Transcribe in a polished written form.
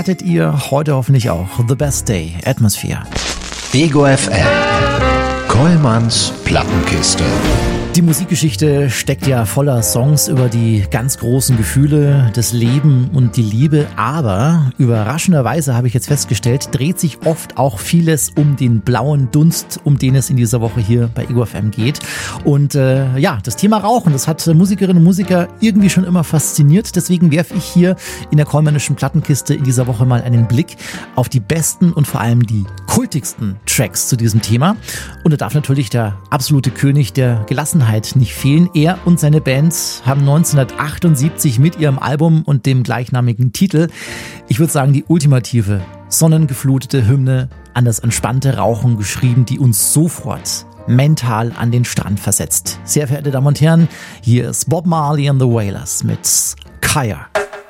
hattet ihr heute hoffentlich auch. The Best Day, Atmosphere. Ego FM. Kollmanns Plattenkiste. Die Musikgeschichte steckt ja voller Songs über die ganz großen Gefühle, das Leben und die Liebe, aber überraschenderweise habe ich jetzt festgestellt, dreht sich oft auch vieles um den blauen Dunst, um den es in dieser Woche hier bei Ego FM geht. Und das Thema Rauchen, das hat Musikerinnen und Musiker irgendwie schon immer fasziniert. Deswegen werfe ich hier in der Kollmännischen Plattenkiste in dieser Woche mal einen Blick auf die besten und vor allem die kultigsten Tracks zu diesem Thema. Und da darf natürlich der absolute König der Gelassenheit nicht fehlen. Er und seine Bands haben 1978 mit ihrem Album und dem gleichnamigen Titel, ich würde sagen, die ultimative, sonnengeflutete Hymne an das entspannte Rauchen geschrieben, die uns sofort mental an den Strand versetzt. Sehr verehrte Damen und Herren, hier ist Bob Marley and the Wailers mit Kaya.